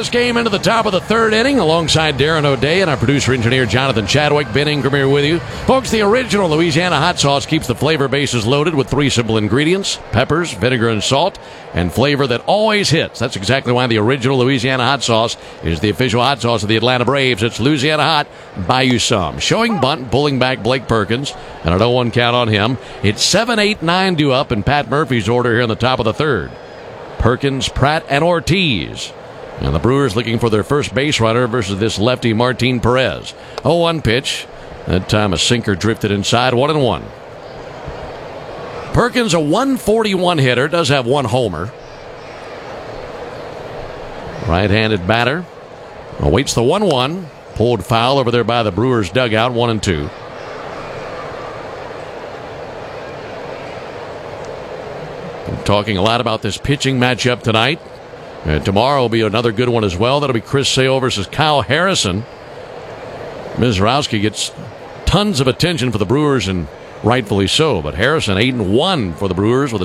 scoreless game into the top of the third inning alongside Darren O'Day and our producer-engineer Jonathan Chadwick. Ben Ingram here with you. Folks, the original Louisiana hot sauce keeps the flavor bases loaded with 3 simple ingredients: peppers, vinegar, and salt, and flavor that always hits. That's exactly why the original Louisiana hot sauce is the official hot sauce of the Atlanta Braves. It's Louisiana Hot. Buy you some. Showing bunt, pulling back Blake Perkins, and a 0-1 count on him. It's 7-8-9 due up in Pat Murphy's order here in the top of the third. Perkins, Pratt, and Ortiz. And the Brewers looking for their first base runner versus this lefty Martin Perez. 0-1 pitch. That time a sinker drifted inside. 1-1. Perkins, a 141 hitter, does have 1 homer. Right-handed batter. Awaits the 1-1. Pulled foul over there by the Brewers dugout. 1-2. Talking a lot about this pitching matchup tonight. Tomorrow will be another good one as well. That'll be Chris Sale versus Kyle Harrison. Mizrowski gets tons of attention for the Brewers, and rightfully so. But Harrison 8-1 for the Brewers with a